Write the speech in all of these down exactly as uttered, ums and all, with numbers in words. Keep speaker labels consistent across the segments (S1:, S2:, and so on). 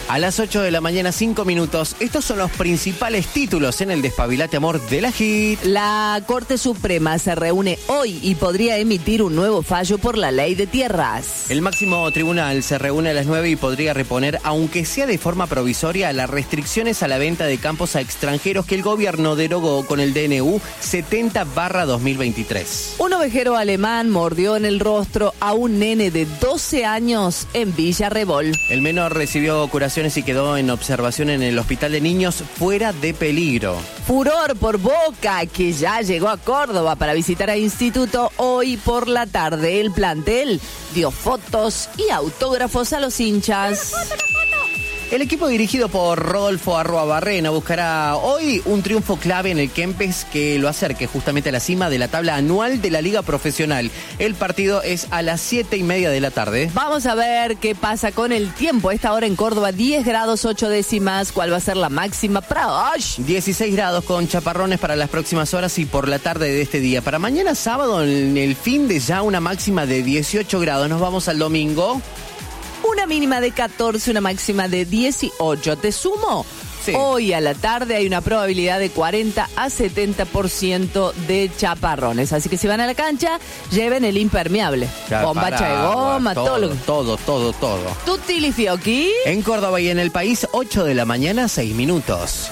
S1: A las ocho de la mañana, cinco minutos. Estos son los principales títulos en el Despabilate Amor de la Hit.
S2: La Corte Suprema se reúne hoy y podría emitir un nuevo fallo por la ley de tierras.
S1: El máximo tribunal se reúne a las nueve y podría reponer, aunque sea de forma provisoria, las restricciones a la venta de campos a extranjeros que el gobierno derogó con el D N U setenta barra dos mil veintitrés.
S2: Un ovejero alemán mordió en el rostro a un nene de doce años en Villa Rebol.
S1: El menor recibió curación y quedó en observación en el hospital de niños fuera de peligro.
S2: Furor por Boca, que ya llegó a Córdoba para visitar a Instituto hoy por la tarde. El plantel dio fotos y autógrafos a los hinchas.
S1: El equipo dirigido por Rodolfo Arruabarrena buscará hoy un triunfo clave en el Kempes que lo acerque justamente a la cima de la tabla anual de la Liga Profesional. El partido es a las siete y media de la tarde.
S2: Vamos a ver qué pasa con el tiempo. A esta hora en Córdoba, diez grados ocho décimas. ¿Cuál va a ser la máxima para hoy?
S1: dieciséis grados con chaparrones para las próximas horas y por la tarde de este día. Para mañana sábado, en el fin de ya una máxima de dieciocho grados. Nos vamos al domingo.
S2: Una mínima de catorce, una máxima de dieciocho. ¿Te sumo? Sí. Hoy a la tarde hay una probabilidad de cuarenta a setenta por ciento de chaparrones. Así que si van a la cancha, lleven el impermeable. Bombacha de goma,
S1: todo,
S2: todo lo que...
S1: Todo, todo, todo.
S2: Tutti Fiocchi.
S1: En Córdoba y en el país, ocho de la mañana, seis minutos.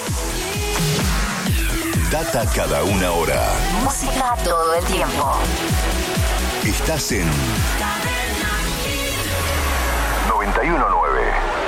S3: Data cada una hora.
S4: Música todo el tiempo.
S3: Estás en noventa y uno nueve.